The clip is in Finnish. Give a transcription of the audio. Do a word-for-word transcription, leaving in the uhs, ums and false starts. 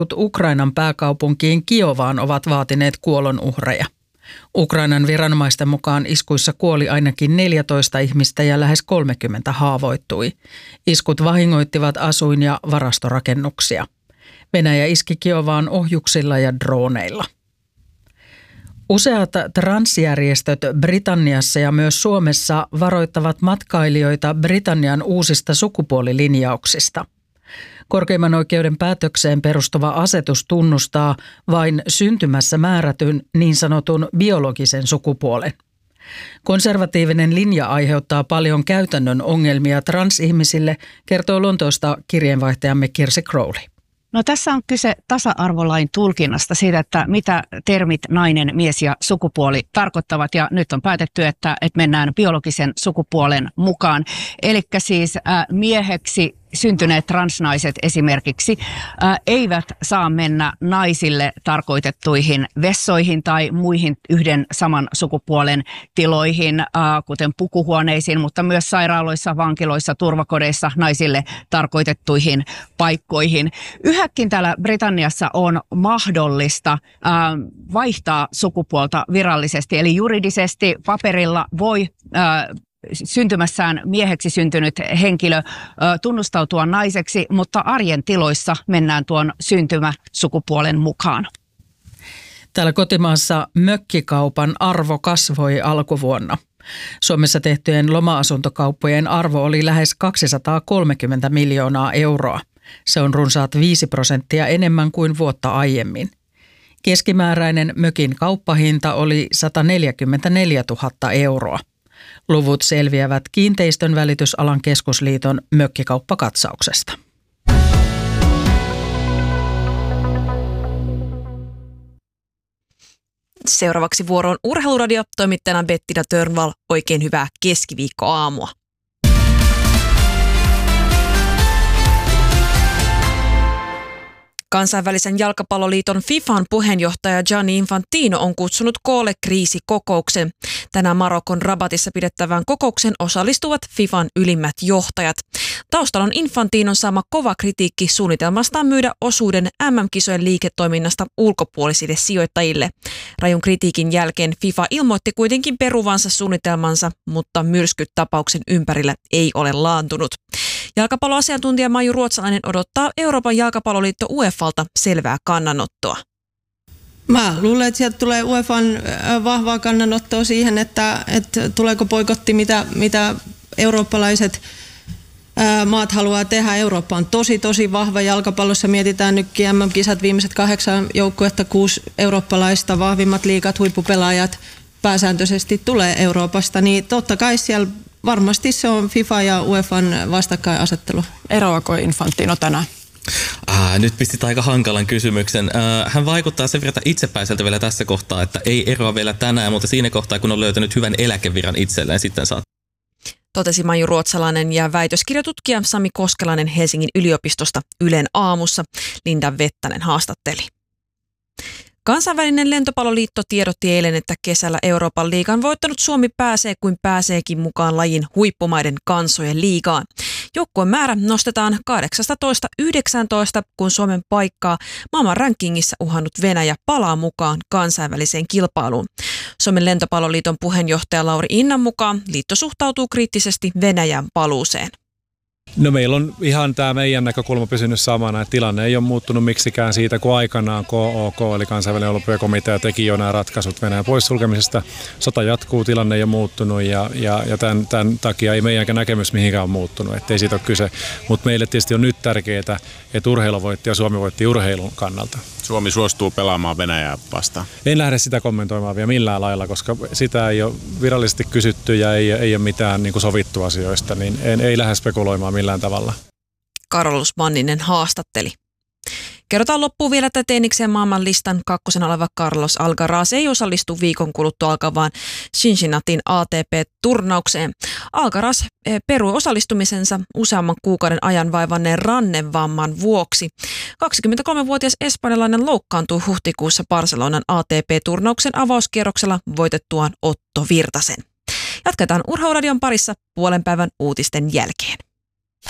Ukrainan pääkaupunkiin Kiovaan ovat vaatineet kuolonuhreja. Ukrainan viranomaisten mukaan iskuissa kuoli ainakin neljätoista ihmistä ja lähes kolmekymmentä haavoittui. Iskut vahingoittivat asuin- ja varastorakennuksia. Venäjä iski Kiovaan ohjuksilla ja drooneilla. Useat transjärjestöt Britanniassa ja myös Suomessa varoittavat matkailijoita Britannian uusista sukupuolilinjauksista. Korkeimman oikeuden päätökseen perustuva asetus tunnustaa vain syntymässä määrätyn niin sanotun biologisen sukupuolen. Konservatiivinen linja aiheuttaa paljon käytännön ongelmia transihmisille, kertoo Lontoosta kirjeenvaihtajamme Kirsi Crowley. No tässä on kyse tasa-arvolain tulkinnasta siitä, että mitä termit nainen, mies ja sukupuoli tarkoittavat. Ja nyt on päätetty, että, että mennään biologisen sukupuolen mukaan. Eli siis äh, mieheksi syntyneet transnaiset esimerkiksi äh, eivät saa mennä naisille tarkoitettuihin vessoihin tai muihin yhden saman sukupuolen tiloihin, äh, kuten pukuhuoneisiin, mutta myös sairaaloissa, vankiloissa, turvakodeissa naisille tarkoitettuihin paikkoihin. Yhäkin täällä Britanniassa on mahdollista äh, vaihtaa sukupuolta virallisesti, eli juridisesti paperilla voi äh, syntymässään mieheksi syntynyt henkilö ö, tunnustautua naiseksi, mutta arjen tiloissa mennään tuon syntymäsukupuolen mukaan. Täällä kotimaassa mökkikaupan arvo kasvoi alkuvuonna. Suomessa tehtyjen loma-asuntokauppojen arvo oli lähes kaksisataakolmekymmentä miljoonaa euroa. Se on runsaat viisi prosenttia enemmän kuin vuotta aiemmin. Keskimääräinen mökin kauppahinta oli sataneljäkymmentäneljätuhatta euroa. Luvut selviävät Kiinteistön välitysalan keskusliiton mökkikauppakatsauksesta. Seuraavaksi vuoroon Urheiluradio, toimittajana Bettina Törnvall. Oikein hyvää keskiviikkoaamua. Kansainvälisen jalkapalloliiton FIFAn puheenjohtaja Gianni Infantino on kutsunut koolle kriisikokouksen. Tänään Marokon Rabatissa pidettävään kokoukseen osallistuvat FIFAn ylimmät johtajat. Taustalla on Infantinon saama kova kritiikki suunnitelmastaan myydä osuuden äm äm-kisojen liiketoiminnasta ulkopuolisille sijoittajille. Rajun kritiikin jälkeen FIFA ilmoitti kuitenkin peruvansa suunnitelmansa, mutta myrskyt tapauksen ympärillä ei ole laantunut. Jalkapalloasiantuntija Maiju Ruotsalainen odottaa Euroopan jalkapalloliitto UEFalta selvää kannanottoa. Mä luulen, että sieltä tulee UEFan vahvaa kannanottoa siihen, että, että tuleeko boikotti, mitä, mitä eurooppalaiset ää, maat haluaa tehdä. Eurooppa on tosi, tosi vahva jalkapallossa. Mietitään nytkin äm äm-kisat, viimeiset kahdeksan joukkuetta, kuusi eurooppalaista, vahvimmat liigat, huippupelaajat pääsääntöisesti tulee Euroopasta. Niin totta kai siellä varmasti se on FIFA ja UEFan vastakkainasettelu. Eroako Infantino tänään? Ah, nyt pistit aika hankalan kysymyksen. Ah, hän vaikuttaa sen verran itsepäiseltä vielä tässä kohtaa, että ei eroa vielä tänään, mutta siinä kohtaa, kun on löytänyt hyvän eläkeviran itselleen, sitten saa. Totesi Maiju Ruotsalainen ja väitöskirjatutkija Sami Koskelainen Helsingin yliopistosta Ylen aamussa. Linda Vettänen haastatteli. Kansainvälinen lentopalloliitto tiedotti eilen, että kesällä Euroopan liigan voittanut Suomi pääsee kuin pääseekin mukaan lajin huippumaiden kansojen liigaan. Joukkueen määrä nostetaan kahdeksastatoista yhdeksääntoista, kun Suomen paikkaa maailman rankingissa uhannut Venäjä palaa mukaan kansainväliseen kilpailuun. Suomen lentopalloliiton puheenjohtaja Lauri Innan mukaan liitto suhtautuu kriittisesti Venäjän paluuseen. No meillä on ihan tämä meidän näkökulma pysynyt samana, että tilanne ei ole muuttunut miksikään siitä, kun aikanaan K O K eli kansainvälinen olympiakomitea teki jo nämä ratkaisut Venäjän poissulkemisesta. Sota jatkuu, tilanne ei ole muuttunut ja, ja, ja tämän, tämän takia ei meidänkään näkemys mihinkään ole muuttunut, ettei siitä ole kyse. Mutta meille tietysti on nyt tärkeää, että urheilu voitti ja Suomi voitti urheilun kannalta. Suomi suostuu pelaamaan Venäjää vastaan. En lähde sitä kommentoimaan vielä millään lailla, koska sitä ei ole virallisesti kysytty ja ei, ei ole mitään niin kuin sovittu asioista, niin en, ei lähde spekuloimaan millään tavalla. Carlos Manninen haastatteli. Kerrotaan loppuun vielä, että tennikseen maailmanlistan kakkosen oleva Carlos Alcaraz ei osallistu viikon kuluttua alkavaan Cincinnatin A T P-turnaukseen. Alcaraz perui osallistumisensa useamman kuukauden ajan vaivanneen rannevamman vuoksi. kaksikymmentäkolmevuotias espanjalainen loukkaantui huhtikuussa Barcelonan A T P-turnauksen avauskierroksella voitettuaan Otto Virtasen. Jatketaan Urheiluradion parissa puolen päivän uutisten jälkeen.